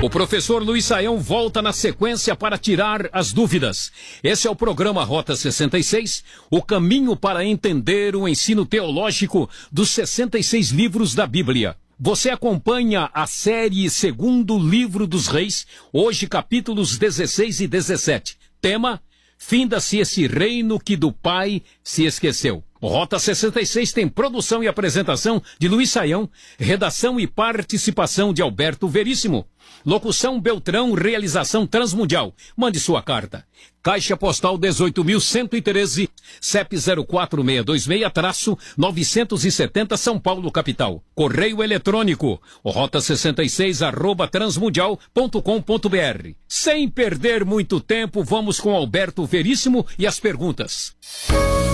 O professor Luiz Saião volta na sequência para tirar as dúvidas. Esse é o programa Rota 66, o caminho para entender o ensino teológico dos 66 livros da Bíblia. Você acompanha a série Segundo Livro dos Reis, hoje capítulos 16 e 17. Tema: finda-se esse reino que do Pai se esqueceu. O Rota 66 tem produção e apresentação de Luiz Saião, redação e participação de Alberto Veríssimo. Locução Beltrão, realização Transmundial. Mande sua carta. Caixa Postal 18.113, CEP 04626-970 São Paulo, capital. Correio eletrônico, rota66@transmundial.com.br. Sem perder muito tempo, vamos com Alberto Veríssimo e as perguntas.